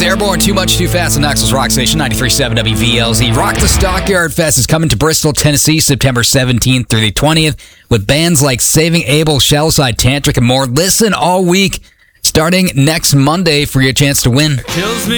Airborne, Too Much, Too Fast on Knoxville's Rock Station, 93.7 WVLZ. Rock the Stockyard Fest is coming to Bristol, Tennessee, September 17th through the 20th, with bands like Saving Abel, Shellside, Tantric, and more. Listen all week, starting next Monday for your chance to win.